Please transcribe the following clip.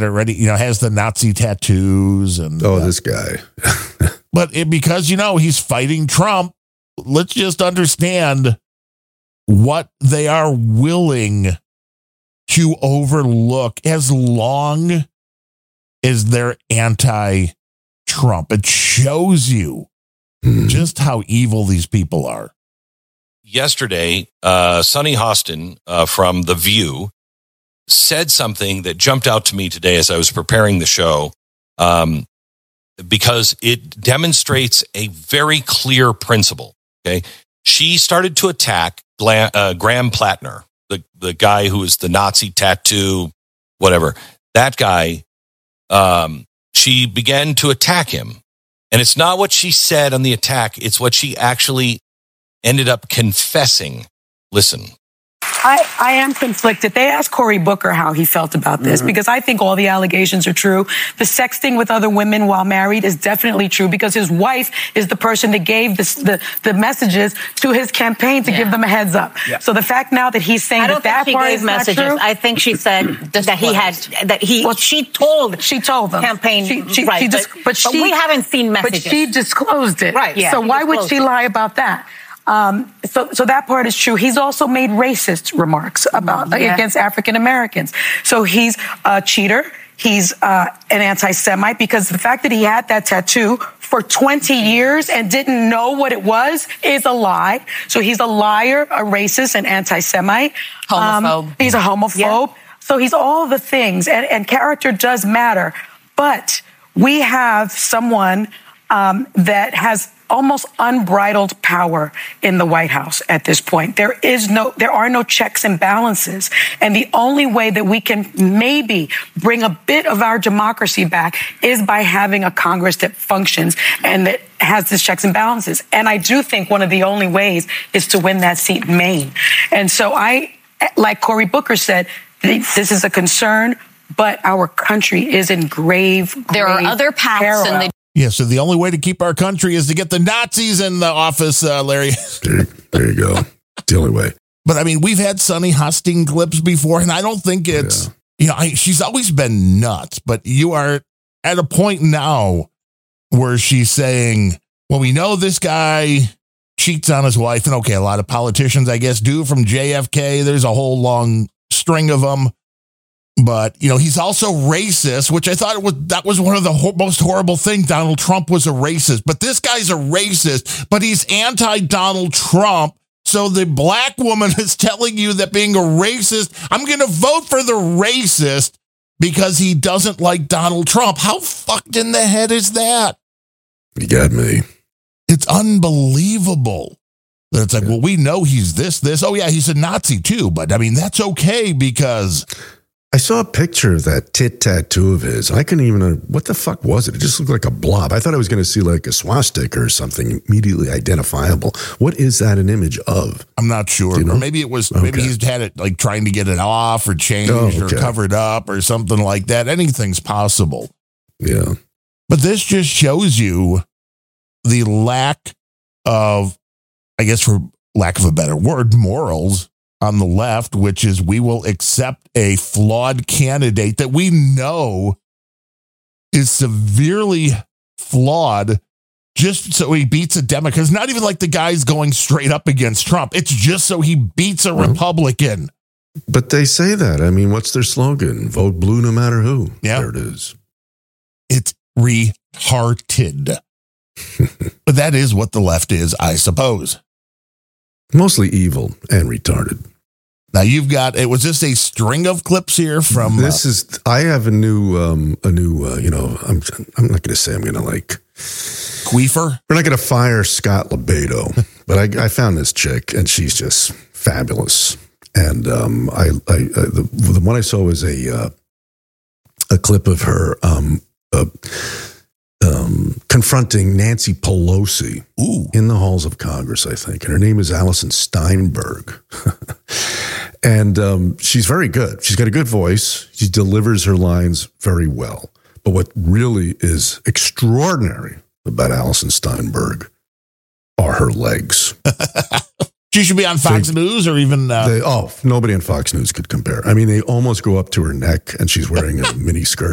already, has the Nazi tattoos and this guy. but because he's fighting Trump, let's just understand what they are willing to overlook as long as they're anti-Trump. It shows you just how evil these people are. Yesterday, Sonny Hostin from The View said something that jumped out to me today as I was preparing the show, because it demonstrates a very clear principle. Okay, she started to attack Graham Plattner, the guy who is the Nazi tattoo, whatever. That guy, she began to attack him. And it's not what she said on the attack. It's what she actually ended up confessing. Listen. I am conflicted. They asked Cory Booker how he felt about this, because I think all the allegations are true. The sexting with other women while married is definitely true, because his wife is the person that gave the messages to his campaign to give them a heads up. Yeah. So the fact now that he's saying that part is messages. Not true, I think she said that she told them campaign. But we haven't seen messages. But she disclosed it. Right. Yeah, so why would she lie about that? So that part is true. He's also made racist remarks against African Americans. So he's a cheater. He's an anti-Semite, because the fact that he had that tattoo for 20 years and didn't know what it was is a lie. So he's a liar, a racist, an anti-Semite. Homophobe. He's a homophobe. Yeah. So he's all the things, and character does matter. But we have someone that has almost unbridled power in the White House at this point. There are no checks and balances. And the only way that we can maybe bring a bit of our democracy back is by having a Congress that functions and that has these checks and balances. And I do think one of the only ways is to win that seat in Maine. And so like Cory Booker said, this is a concern, but our country is in grave There are other paths in the Yeah, so the only way to keep our country is to get the Nazis in the office, Larry. There you go. It's the only way. But, I mean, we've had Sonny Hostin clips before, and I don't think it's, she's always been nuts, but you are at a point now where she's saying, well, we know this guy cheats on his wife, and okay, a lot of politicians, I guess, do, from JFK. There's a whole long string of them. But, he's also racist, which I thought that was one of the most horrible things. Donald Trump was a racist, but this guy's a racist, but he's anti-Donald Trump. So the black woman is telling you that being a racist, I'm going to vote for the racist because he doesn't like Donald Trump. How fucked in the head is that? You got me. It's unbelievable. That it's like, well, we know he's this. Oh, yeah, he's a Nazi too. But, I mean, that's okay because... I saw a picture of that tit tattoo of his. I couldn't even, what the fuck was it? It just looked like a blob. I thought I was going to see like a swastika or something immediately identifiable. What is that an image of? I'm not sure. Or maybe it was, maybe he's had it like trying to get it off or changed or covered up or something like that. Anything's possible. Yeah. But this just shows you the lack of, I guess for lack of a better word, morals on the left, which is we will accept a flawed candidate that we know is severely flawed just so he beats a Democrat. It's not even like the guy's going straight up against Trump. It's just so he beats a Republican. But they say that. I mean, what's their slogan? Vote blue no matter who. Yeah. There it is. It's retarded. But that is what the left is, I suppose. Mostly evil and retarded. Now you've got, it was just a string of clips here from. I have a new, I'm not going to say I'm going to like. Queefer? We're not going to fire Scott LeBedo, but I found this chick and she's just fabulous. And the one I saw was a clip of her confronting Nancy Pelosi in the halls of Congress, I think. And her name is Allison Steinberg. And she's very good. She's got a good voice. She delivers her lines very well. But what really is extraordinary about Allison Steinberg are her legs. She should be on Fox News or even... nobody on Fox News could compare. I mean, they almost go up to her neck and she's wearing a mini skirt.